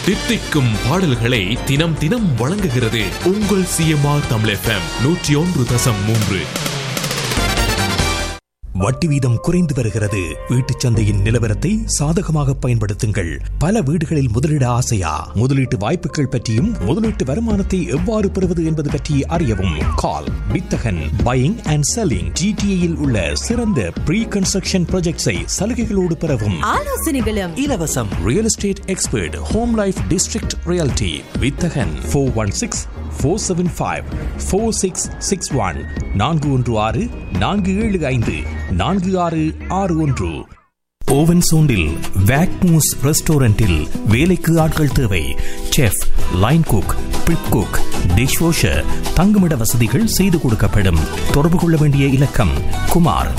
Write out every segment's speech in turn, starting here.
தித்திக்கும் பாடல்களை தினம் தினம் வழங்குகிறது உங்கள் சிஎம்ஆர் தமிழ் FM 101.3. வட்டி வீதம் குறைந்து வருகிறது. வீட்டுச் சந்தையின் நிலவரத்தை சாதகமாக பயன்படுத்துங்கள். பல வீடுகளில் முதலீட ஆசையா? முதலீட்டு வாய்ப்புகள் பற்றியும் முதலீட்டு வருமானத்தை எவ்வாறு பெறுவது என்பது பற்றி அறியவும் கால் வித்தகன் பையிங் அண்ட் செல்லிங். ஜிடிஏயில் உள்ள சிறந்த ப்ரீ கன்ஸ்ட்ரக்ஷன் ப்ராஜெக்ட்ஸை சலுகைகளோடு பெறவும் ஆலோசனைகளும் இலவசம். Real estate expert home life district reality வித்தகன் 416-475-4661 416-475-4661. ஓவன் சோண்டில் வேக்மூஸ் ரெஸ்டாரண்டில் வேலைக்கு ஆட்கள் தேவை. Chef, line cook, prep cook, dish washer, தங்குமிட வசதிகள் செய்து கொடுக்கப்படும். தொடர்பு கொள்ள வேண்டிய இலக்கம் குமார்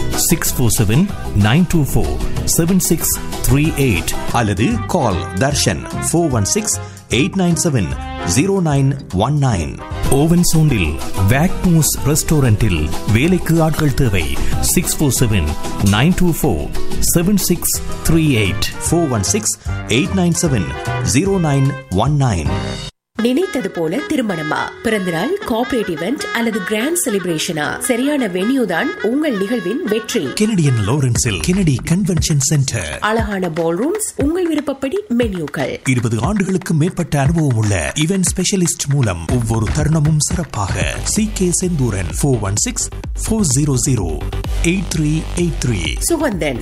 647-924-7638 அல்லது கால் தர்ஷன் 416-897-0919. ஓவன் சோண்டில் வேக்மூஸ் ரெஸ்டாரண்டில் வேலைக்கு ஆட்கள் தேவை. 647-924-7638 416-897-0919. நினைத்தது போல திருமணமா, பிறந்தநாள், கார்ப்பரேட் இவெண்ட் அல்லது கிராண்ட் செலிப்ரேஷனா? சரியான வென்யூ தான் உங்கள் நிகழ்வின் வெற்றி. Canadian லாரன்ஸில் Kennedy convention centre. அழகான பால் ரூம்ஸ், உங்கள் விருப்பப்படி மென்யூக்கள். 20 ஆண்டுகளுக்கு மேற்பட்ட அனுபவம் உள்ள இவென்ட் ஸ்பெஷலிஸ்ட் மூலம் ஒவ்வொரு தருணமும் சிறப்பாக. CK செந்தூரன் 416-400-8383. சுகந்தன்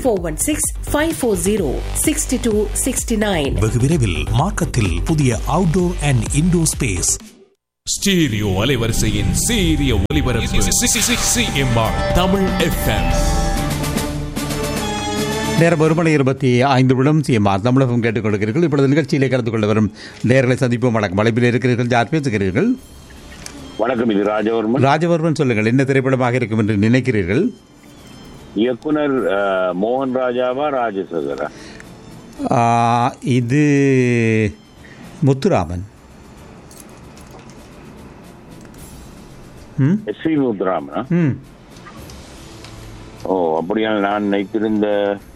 416-540-6269. வெகு விரைவில் மார்க்கத்தில் புதிய outdoor and indoor space. Stereo அலைவரிசையின் சீரிய ஒலிபரப்பு சிஎம்ஆர் தமிழ் FM. நேரம் 1:25 சிஎம்ஆர் தமிழகம் கேட்டுக் கொள்கிறீர்கள். இப்பொழுது நிகழ்ச்சியிலே கலந்து கொள்ள வரும் நேர்களை சந்திப்போம். வணக்கம். அழைப்பில் இருக்கிறீர்கள். யார் பேசுகிறீர்கள்? வணக்கம், இது ராஜவர்மன். ராஜவர்மன், சொல்லுங்கள். என்ன திரைப்படமாக இருக்கும் என்று நினைக்கிறீர்கள்? இயக்குனர் மோகன் ராஜாவா ராஜசேகரா? இது முத்துராமன். SV முத்துராமனா? ஓ, அப்படியா? நான் நினைத்திருந்த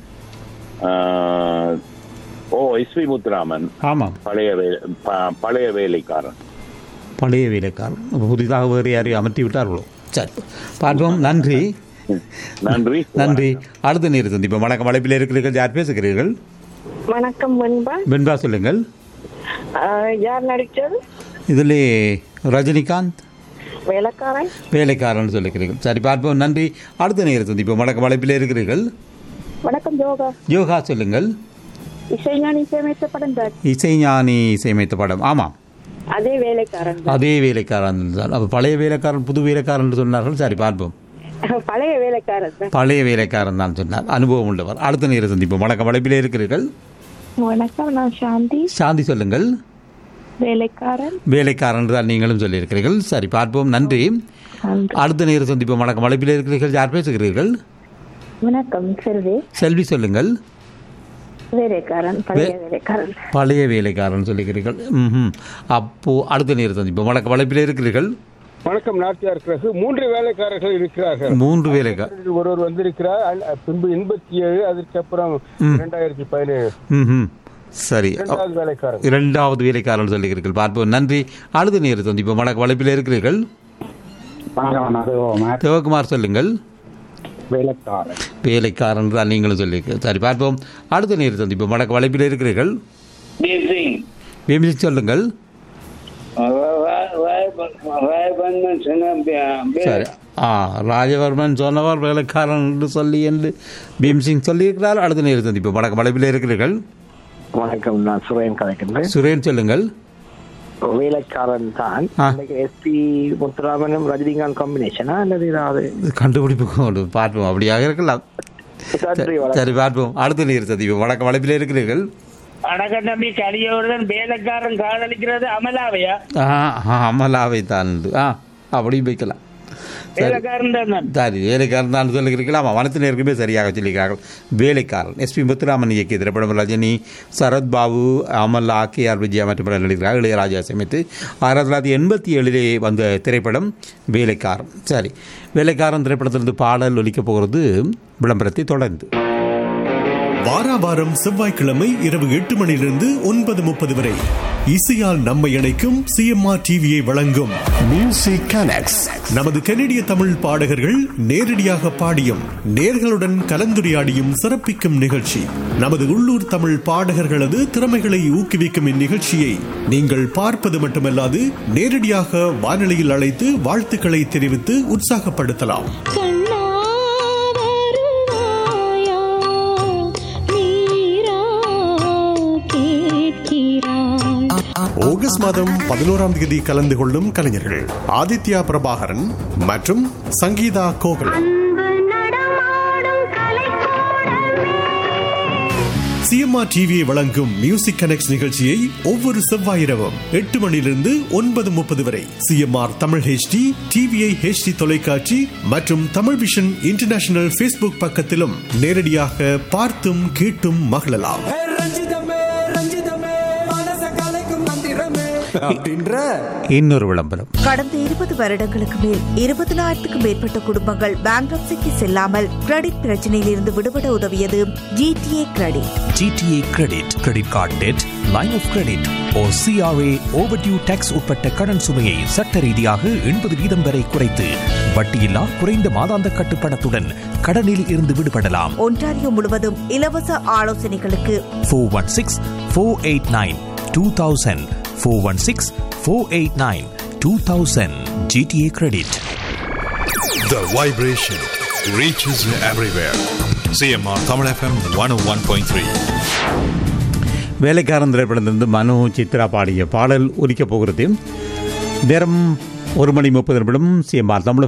SV முத்துராமன். ஆமாம், பழைய வேலைக்காரன். பழைய வேலைக்காரன். புதிதாக வேறு யாரையும் அமர்த்தி விட்டார்களோ? சரி, பார்ப்போம். நன்றி நன்றி நன்றி. அடுத்த நேரம் சந்திப்போம். வணக்கம். அழைப்பில் இருக்கிறீர்கள். யார் பேசுகிறீர்கள்? வணக்கம். வெண்பா, சொல்லுங்கள். யார் நடிச்சது? இதிலே ரஜினிகாந்த். வேலைக்காரன் சொல்லுகிறீர்கள். சரி, பார்ப்போம். நன்றி. அடுத்த நேரம் சந்திப்போம். வணக்கம். அழைப்பில் இருக்கிறீர்கள். வணக்கம். யோகா, சொல்லுங்கள். இசைஞானி இசையமைத்த படம். இசைஞானி இசையமைத்த படம். ஆமாம், அதே வேலைக்காரன். அதே வேலைக்காரன் தான். அப்போ பழைய வேலைக்காரன் புது வேலைக்காரன் என்று சொன்னார்கள். சரி, பார்ப்போம். பழைய வேலைக்காரன் தான் சொன்னார். அனுபவம் உள்ளவர். அடுத்த நேரம் சந்திப்போம். வணக்கம். அழைப்பில் இருக்கிறீர்கள். வணக்கம், நான் சாந்தி. சாந்தி, சொல்லுங்கள். வேலைக்காரன் தான் நீங்களும் சொல்லியிருக்கிறீர்கள். சரி, பார்ப்போம். நன்றி. அடுத்த நேரம் சந்திப்போம். வணக்கம். அழைப்பில் இருக்கிறீர்கள். யார் பேசுகிறீர்கள்? வணக்கம், செல்வி, சொல்லுங்கள். பழைய வேலைக்காரன் சொல்லுகிறீர்கள். அப்போ அடுத்த நேரம் சந்திப்போம். வணக்கம். அழைப்பில் இருக்கிறீர்கள். வணக்கம். நாட்டியார் பிறகு 3 வேலைக்காரர்கள் இருக்கிறார்கள். 3 வேலைக்காரர். ஒருவர் வந்திருக்கிறார். பின்பு 87, அதுக்கப்புறம் 2017. சரி, இரண்டாவது வேலைக்காரன் சொல்லுகிறீர்கள். பார்ப்போம். நன்றி. அடுத்த நேரம் சந்திப்போம். வணக்கம். அழைப்பில் இருக்கிறீர்கள். சிவகுமார், சொல்லுங்கள். வேலைக்காரன் தான் நீங்களும் சொல்லியிருக்கீர்கள். சரி, பார்ப்போம். அடுத்த நேரம் சந்திப்போம். வணக்கம். அழைப்பில் இருக்கிறீர்கள். சொல்லுங்கள். சரி, ராஜவர்மன் சொன்னவர் வேலைக்காரன் என்று சொல்லி என்று பீம்சிங் சொல்லியிருக்கிறார். அடுத்த நேரம் சந்திப்போம். வணக்கம். அழைப்பில் இருக்கிறீர்கள். வணக்கம், நான் சுரேன் கதைக்கின்றேன். சுரேன், சொல்லுங்கள். வேலைக்காரன் தான். SP முத்துராமனும் ரஜினிகாந்த் காம்பினேஷனா அல்லது ஏதாவது கண்டுபிடிப்பு பார்ப்போம். அப்படியாக இருக்கலாம். சரி, பார்ப்போம். அடுத்த நேரம் சந்திப்போம். வணக்கம். அழைப்பில் இருக்கிறீர்கள். வணக்கம் தம்பி. கலியோருடன் வேலைக்காரன் காதலிக்கிறது அமலாவையா? அமலாவை தான். அப்படி வைக்கலாம். வேலைக்காரன் தான் சொல்லுகிறீர்கள். ஆமாம், வனத்து நேருக்குமே சரியாக சொல்லியிருக்கிறார்கள். வேலைக்காரன். SP முத்துராமன் இயக்கிய திரைப்படம். ரஜினி, சரத்பாபு, அமலா, KR விஜயா மற்றும் பலர் நடிக்கிறார்கள். இளையராஜா சமைத்து 1987 வந்த திரைப்படம் வேலைக்காரன். சரி, வேலைக்காரன் திரைப்படத்திலிருந்து பாடல் ஒலிக்கப் போகிறது. விளம்பரத்தை தொடர்ந்து வாராவாரம் செவ்வாய்க்கிழமை இரவு 8 மணியிலிருந்து 9:30 வரை இசையால் நம்மை இணைக்கும் சிஎம்ஆர் டிவியை வழங்கும் மியூசிக் கனெக்ட்ஸ். நமது கனடிய தமிழ் பாடகர்கள் நேரடியாக பாடியும் நேர்களுடன் கலந்துரையாடியும் சிறப்பிக்கும் நிகழ்ச்சி. நமது உள்ளூர் தமிழ் பாடகர்களது திறமைகளை ஊக்குவிக்கும் இந்நிகழ்ச்சியை நீங்கள் பார்ப்பது மட்டுமல்லாது நேரடியாக வானொலியில் அழைத்து வாழ்த்துக்களை தெரிவித்து உற்சாகப்படுத்தலாம். ஆகஸ்ட் மாதம் 11ஆம் தேதி கலந்து கொள்ளும் கலைஞர்கள் ஆதித்யா பிரபாகரன் மற்றும் சங்கீதா கோகுல். சிஎம்ஆர் டிவியை வழங்கும் மியூசிக் கனெக்ட்ஸ் நிகழ்ச்சியை ஒவ்வொரு செவ்வாய் இரவும் 8 மணியிலிருந்து 9:30 வரை CMR Tamil HD, TVI HD தொலைக்காட்சி மற்றும் தமிழ் விஷன் இன்டர்நேஷனல் ஃபேஸ்புக் பக்கத்திலும் நேரடியாக பார்த்தும் கேட்டும் மகிழலாம். இன்னொரு விளம்பரம். கடந்த 20 வருடங்களுக்கு மேல் 20,000க்கும் மேற்பட்ட குடும்பங்கள் பேங்க்ரப்சிக்கு செல்லாமல் கிரெடிட் பிரச்சனையில் இருந்து விடுபட உதவியது GTA credit. GTA credit, credit card dead, line of credit or CRA overdue tax உட்பட்ட கடன் சுமையை சட்ட ரீதியாக 80% வரை குறைத்து வட்டியில்லா குறைந்த மாதாந்த கட்டுப்பணத்துடன் கடனில் இருந்து விடுபடலாம். ஒன்டாரியோ முழுவதும் இலவச ஆலோசனைகளுக்கு 416-489-2000 416-489-2000 GTA Credit. The vibration reaches everywhere. CMR Tamil FM 101.3. வேலைக்காரன் திரைப்படத்திலிருந்து மனு சித்ரா பாடிய பாடல் ஒலிக்கப் போகிறது. நேரம் 1:30 CMR தமிழ்